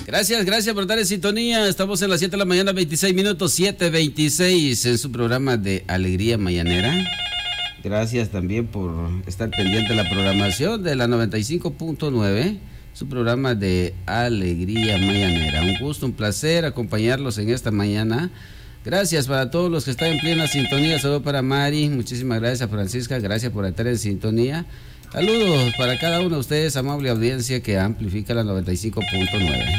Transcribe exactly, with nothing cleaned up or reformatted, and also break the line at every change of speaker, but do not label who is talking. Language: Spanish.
Gracias, gracias por estar en sintonía. Estamos en las siete de la mañana, veintiséis minutos, siete veintiséis en su programa de Alegría Mañanera. Gracias también por estar pendiente de la programación de la noventa y cinco punto nueve, su programa de Alegría Mañanera. Un gusto, un placer acompañarlos en esta mañana. Gracias para todos los que están en plena sintonía. Saludos para Mari, muchísimas gracias, Francisca, gracias por estar en sintonía. Saludos para cada uno de ustedes, amable audiencia que amplifica la noventa y cinco punto nueve.